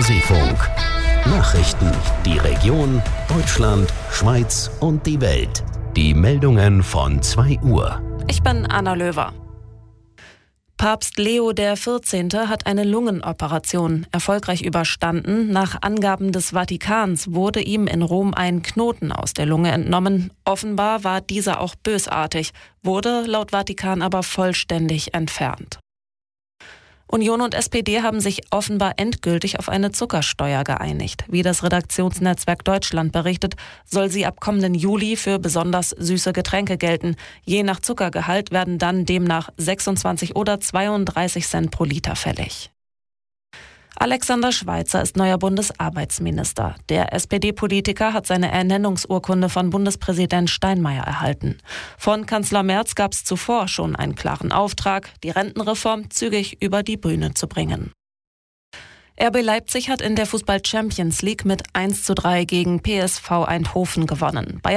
Auslandsmusikfunk. Nachrichten, die Region, Deutschland, Schweiz und die Welt. Die Meldungen von 2 Uhr. Ich bin Anna Löwer. Papst Leo XIV. Hat eine Lungenoperation erfolgreich überstanden. Nach Angaben des Vatikans wurde ihm in Rom ein Knoten aus der Lunge entnommen. Offenbar war dieser auch bösartig, wurde laut Vatikan aber vollständig entfernt. Union und SPD haben sich offenbar endgültig auf eine Zuckersteuer geeinigt. Wie das Redaktionsnetzwerk Deutschland berichtet, soll sie ab kommenden Juli für besonders süße Getränke gelten. Je nach Zuckergehalt werden dann demnach 26 oder 32 Cent pro Liter fällig. Alexander Schweitzer ist neuer Bundesarbeitsminister. Der SPD-Politiker hat seine Ernennungsurkunde von Bundespräsident Steinmeier erhalten. Von Kanzler Merz gab es zuvor schon einen klaren Auftrag, die Rentenreform zügig über die Bühne zu bringen. RB Leipzig hat in der Fußball-Champions League mit 1:3 gegen PSV Eindhoven gewonnen.